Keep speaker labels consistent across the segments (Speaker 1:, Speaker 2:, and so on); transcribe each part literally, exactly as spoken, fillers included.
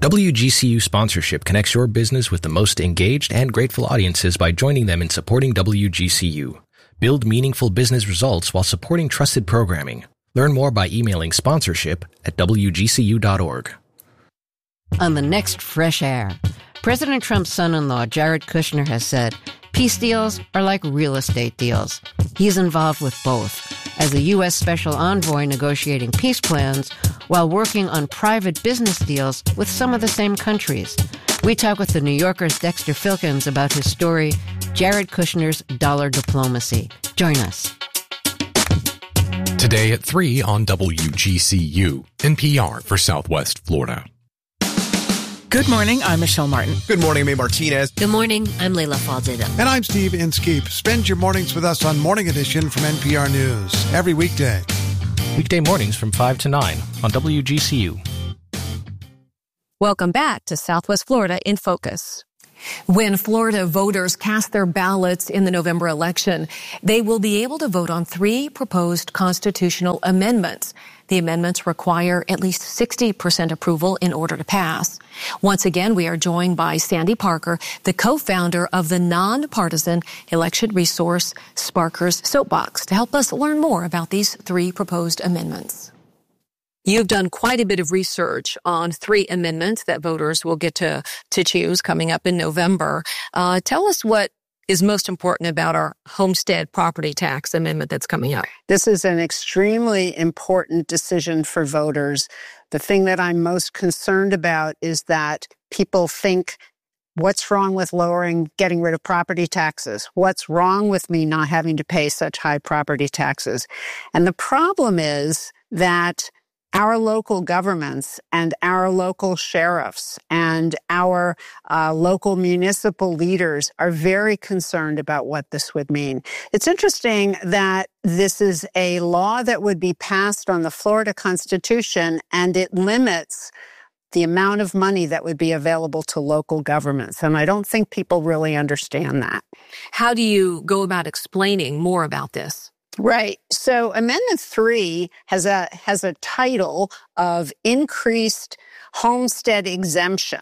Speaker 1: W G C U sponsorship connects your business with the most engaged and grateful audiences by joining them in supporting W G C U. Build meaningful business results while supporting trusted programming. Learn more by emailing sponsorship at w g c u dot org.
Speaker 2: On the next Fresh Air, President Trump's son-in-law, Jared Kushner, has said, peace deals are like real estate deals. He's involved with both, as a U S special envoy negotiating peace plans while working on private business deals with some of the same countries. We talk with the New Yorker's Dexter Filkins about his story, Jared Kushner's Dollar Diplomacy. Join us.
Speaker 3: Today at three on W G C U, N P R for Southwest Florida.
Speaker 4: Good morning, I'm Michelle Martin.
Speaker 5: Good morning, I'm May Martinez.
Speaker 6: Good morning, I'm Leila Fadida.
Speaker 7: And I'm Steve Inskeep. Spend your mornings with us on Morning Edition from N P R News every weekday.
Speaker 1: Weekday mornings from five to nine on W G C U.
Speaker 8: Welcome back to Southwest Florida in Focus. When Florida voters cast their ballots in the November election, they will be able to vote on three proposed constitutional amendments. The amendments require at least sixty percent approval in order to pass. Once again, we are joined by Sandy Parker, the co-founder of the nonpartisan election resource Sparker's Soapbox, to help us learn more about these three proposed amendments. You've done quite a bit of research on three amendments that voters will get to, to choose coming up in November. Uh, tell us what is most important about our homestead property tax amendment that's coming up.
Speaker 9: This is an extremely important decision for voters. The thing that I'm most concerned about is that people think, what's wrong with lowering, getting rid of property taxes? What's wrong with me not having to pay such high property taxes? And the problem is that our local governments and our local sheriffs and our uh, local municipal leaders are very concerned about what this would mean. It's interesting that this is a law that would be passed on the Florida Constitution, and it limits the amount of money that would be available to local governments. And I don't think people really understand that.
Speaker 8: How do you go about explaining more about this?
Speaker 9: Right. So Amendment three has a has a title of Increased Homestead Exemption,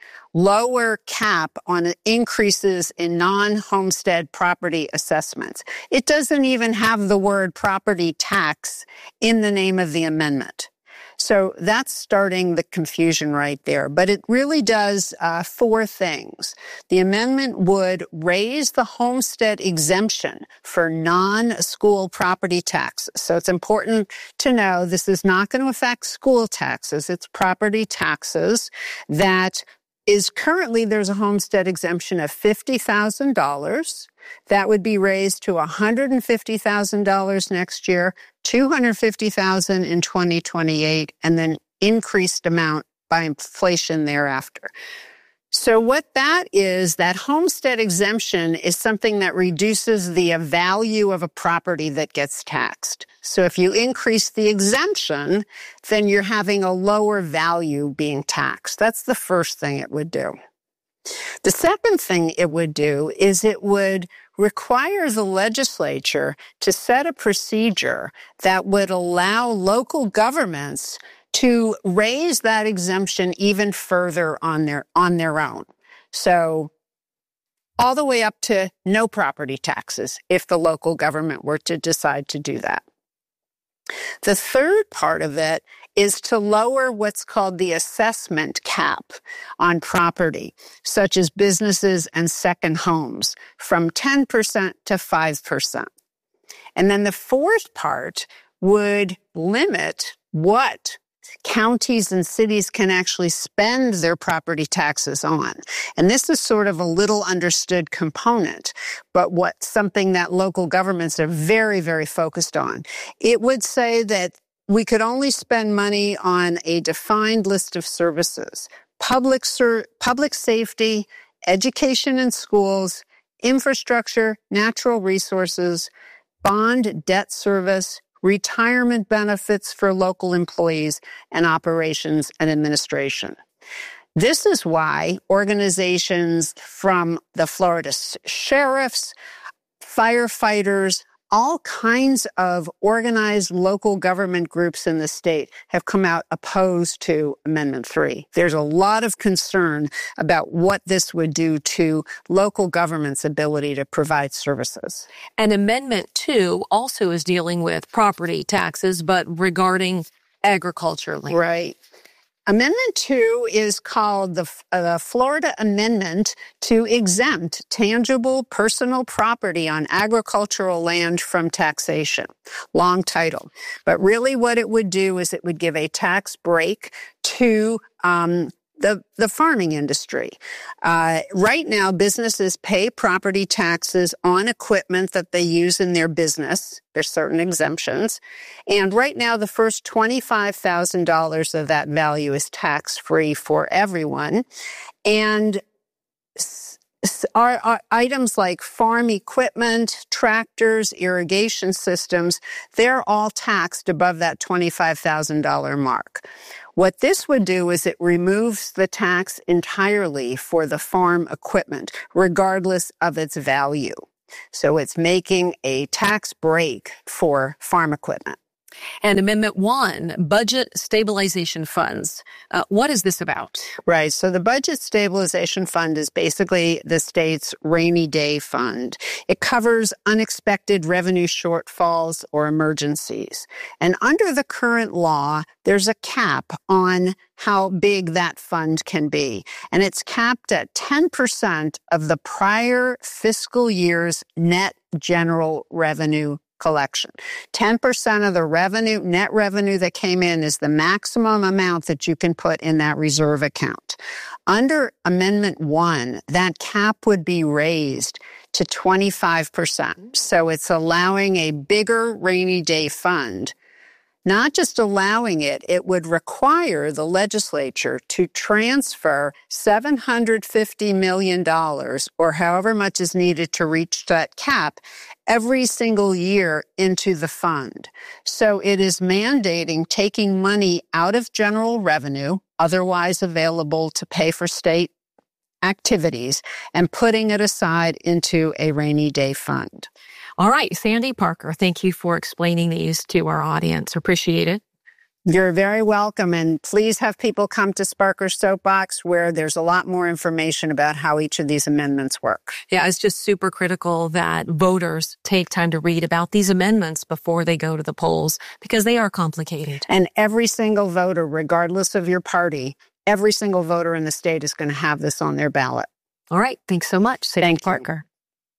Speaker 9: lower cap on increases in non-homestead property assessments. It doesn't even have the word property tax in the name of the amendment. So that's starting the confusion right there. But it really does uh, four things. The amendment would raise the homestead exemption for non-school property taxes. So it's important to know this is not going to affect school taxes. It's property taxes that is currently, there's a homestead exemption of fifty thousand dollars. That would be raised to one hundred fifty thousand dollars next year, two hundred fifty thousand dollars in twenty twenty-eight, and then increased amount by inflation thereafter. So what that is, that homestead exemption is something that reduces the value of a property that gets taxed. So if you increase the exemption, then you're having a lower value being taxed. That's the first thing it would do. The second thing it would do is it would require the legislature to set a procedure that would allow local governments to raise that exemption even further on their on their own. So all the way up to no property taxes if the local government were to decide to do that. The third part of it is to lower what's called the assessment cap on property, such as businesses and second homes, from ten percent to five percent. And then the fourth part would limit what counties and cities can actually spend their property taxes on. And this is sort of a little understood component, but what something that local governments are very, very focused on. It would say that we could only spend money on a defined list of services: public ser- public safety, education in schools, infrastructure, natural resources, bond debt service, retirement benefits for local employees, and operations and administration. This is why organizations from the Florida sheriffs, firefighters, all kinds of organized local government groups in the state have come out opposed to Amendment three. There's a lot of concern about what this would do to local government's ability to provide services.
Speaker 8: And Amendment two also is dealing with property taxes, but regarding agriculture land.
Speaker 9: Right. Amendment two is called the uh, Florida Amendment to exempt tangible personal property on agricultural land from taxation. Long title. But really what it would do is it would give a tax break to um, the, the farming industry. Uh, right now, businesses pay property taxes on equipment that they use in their business. There's certain exemptions. And right now, the first twenty-five thousand dollars of that value is tax-free for everyone. And Our, our items like farm equipment, tractors, irrigation systems, they're all taxed above that twenty-five thousand dollars mark. What this would do is it removes the tax entirely for the farm equipment, regardless of its value. So it's making a tax break for farm equipment.
Speaker 8: And Amendment one, budget stabilization funds. Uh, what is this about?
Speaker 9: Right. So the budget stabilization fund is basically the state's rainy day fund. It covers unexpected revenue shortfalls or emergencies. And under the current law, there's a cap on how big that fund can be. And it's capped at ten percent of the prior fiscal year's net general revenue collection. ten percent of the revenue, net revenue that came in is the maximum amount that you can put in that reserve account. Under Amendment one, that cap would be raised to twenty-five percent. So it's allowing a bigger rainy day fund. Not just allowing it, it would require the legislature to transfer seven hundred fifty million dollars, or however much is needed to reach that cap, every single year into the fund. So it is mandating taking money out of general revenue, otherwise available to pay for state activities, and putting it aside into a rainy day fund.
Speaker 8: All right, Sandy Parker, thank you for explaining these to our audience. Appreciate it.
Speaker 9: You're very welcome, and please have people come to Sparker's Soapbox, where there's a lot more information about how each of these amendments work.
Speaker 8: Yeah, it's just super critical that voters take time to read about these amendments before they go to the polls, because they are complicated.
Speaker 9: And every single voter, regardless of your party, every single voter in the state is going to have this on their ballot.
Speaker 8: All right, thanks so much, Sandy
Speaker 9: Thank
Speaker 8: Parker. You.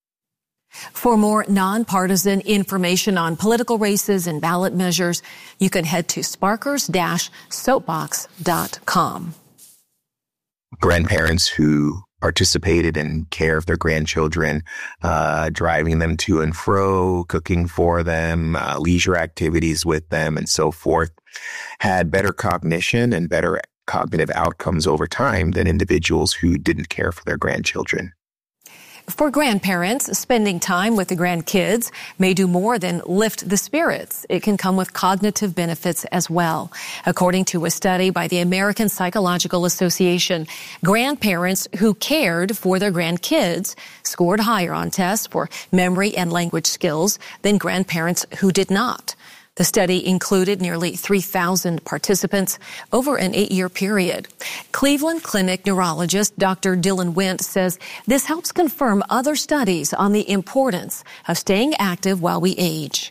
Speaker 8: For more nonpartisan information on political races and ballot measures, you can head to sparkers dash soapbox dot com.
Speaker 5: Grandparents who participated in care of their grandchildren, uh, driving them to and fro, cooking for them, uh, leisure activities with them, and so forth, had better cognition and better cognitive outcomes over time than individuals who didn't care for their grandchildren.
Speaker 8: For grandparents, spending time with the grandkids may do more than lift the spirits. It can come with cognitive benefits as well. According to a study by the American Psychological Association, grandparents who cared for their grandkids scored higher on tests for memory and language skills than grandparents who did not. The study included nearly three thousand participants over an eight-year period. Cleveland Clinic neurologist Doctor Dylan Wendt says this helps confirm other studies on the importance of staying active while we age.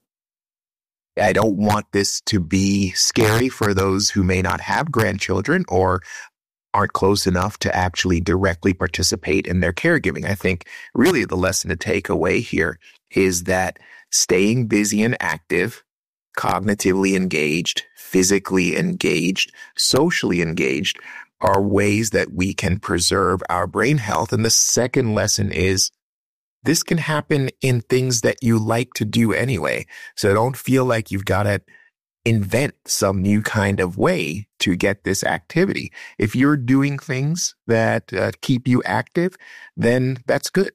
Speaker 5: I don't want this to be scary for those who may not have grandchildren or aren't close enough to actually directly participate in their caregiving. I think really the lesson to take away here is that staying busy and active, cognitively engaged, physically engaged, socially engaged are ways that we can preserve our brain health. And the second lesson is this can happen in things that you like to do anyway. So don't feel like you've got to invent some new kind of way to get this activity. If you're doing things that uh, keep you active, then that's good.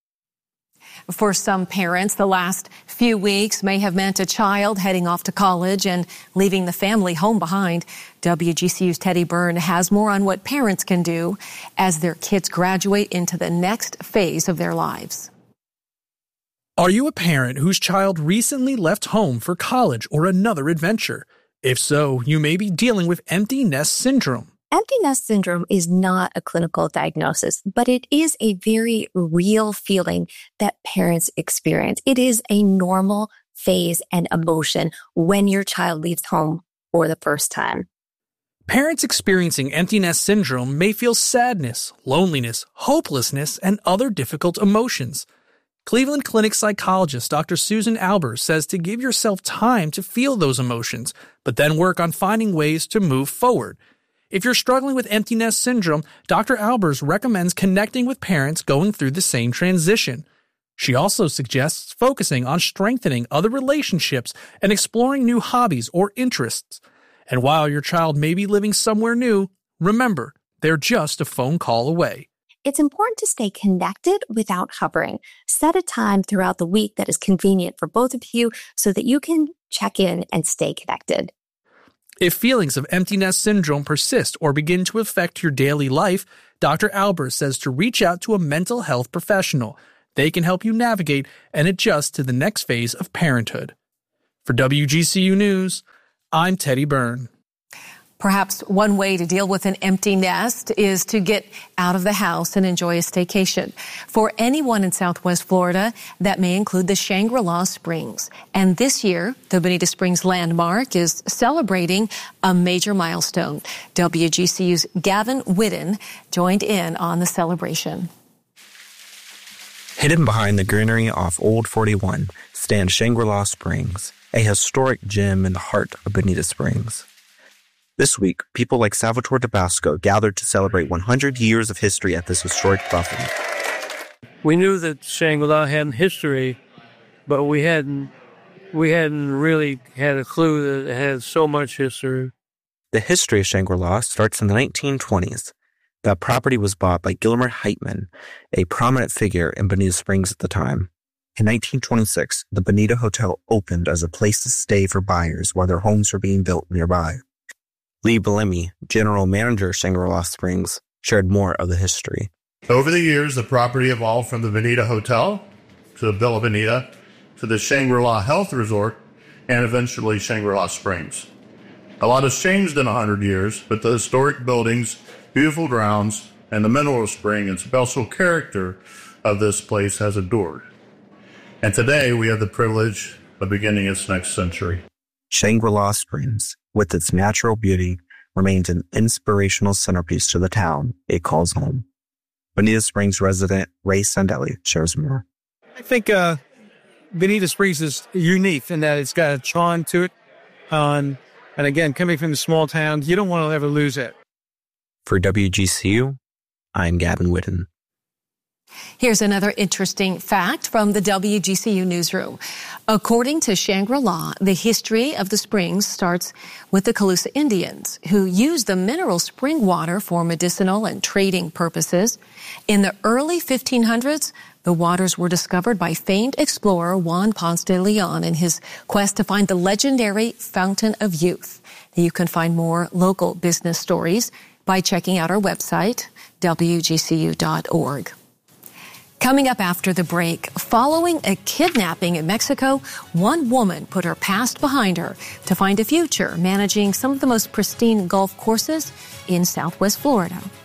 Speaker 8: For some parents, the last few weeks may have meant a child heading off to college and leaving the family home behind. W G C U's Teddy Byrne has more on what parents can do as their kids graduate into the next phase of their lives.
Speaker 10: Are you a parent whose child recently left home for college or another adventure? If so, you may be dealing with empty nest syndrome.
Speaker 11: Empty nest syndrome is not a clinical diagnosis, but it is a very real feeling that parents experience. It is a normal phase and emotion when your child leaves home for the first time.
Speaker 10: Parents experiencing empty nest syndrome may feel sadness, loneliness, hopelessness, and other difficult emotions. Cleveland Clinic psychologist Doctor Susan Albers says to give yourself time to feel those emotions, but then work on finding ways to move forward. If you're struggling with empty nest syndrome, Doctor Albers recommends connecting with parents going through the same transition. She also suggests focusing on strengthening other relationships and exploring new hobbies or interests. And while your child may be living somewhere new, remember, they're just a phone call away.
Speaker 11: It's important to stay connected without hovering. Set a time throughout the week that is convenient for both of you so that you can check in and stay connected.
Speaker 10: If feelings of empty nest syndrome persist or begin to affect your daily life, Doctor Albers says to reach out to a mental health professional. They can help you navigate and adjust to the next phase of parenthood. For W G C U News, I'm Teddy Byrne.
Speaker 8: Perhaps one way to deal with an empty nest is to get out of the house and enjoy a staycation. For anyone in Southwest Florida, that may include the Shangri-La Springs. And this year, the Bonita Springs Landmark is celebrating a major milestone. W G C U's Gavin Whitten joined in on the celebration.
Speaker 12: Hidden behind the greenery off Old forty-one stands Shangri-La Springs, a historic gem in the heart of Bonita Springs. This week, people like Salvatore Tabasco gathered to celebrate one hundred years of history at this historic property.
Speaker 13: We knew that Shangri-La had history, but we hadn't we hadn't really had a clue that it had so much history.
Speaker 12: The history of Shangri-La starts in the nineteen twenties. The property was bought by Gilmer Heitman, a prominent figure in Bonita Springs at the time. In nineteen twenty-six, the Bonita Hotel opened as a place to stay for buyers while their homes were being built nearby. Lee Bellamy, general manager of Shangri-La Springs, shared more of the history.
Speaker 14: Over the years, the property evolved from the Bonita Hotel to the Villa Bonita to the Shangri-La Health Resort and eventually Shangri-La Springs. A lot has changed in one hundred years, but the historic buildings, beautiful grounds, and the mineral spring and special character of this place has endured. And today we have the privilege of beginning its next century.
Speaker 12: Shangri-La Springs, with its natural beauty, remains an inspirational centerpiece to the town it calls home. Bonita Springs resident Ray Sandelli shares more.
Speaker 15: I think uh, Bonita Springs is unique in that it's got a charm to it. Um, and again, coming from the small town, you don't want to ever lose it.
Speaker 12: For W G C U, I'm Gavin Whitten.
Speaker 8: Here's another interesting fact from the W G C U newsroom. According to Shangri-La, the history of the springs starts with the Calusa Indians, who used the mineral spring water for medicinal and trading purposes. In the early fifteen hundreds, the waters were discovered by famed explorer Juan Ponce de Leon in his quest to find the legendary Fountain of Youth. You can find more local business stories by checking out our website, W G C U dot org. Coming up after the break, following a kidnapping in Mexico, one woman put her past behind her to find a future managing some of the most pristine golf courses in Southwest Florida.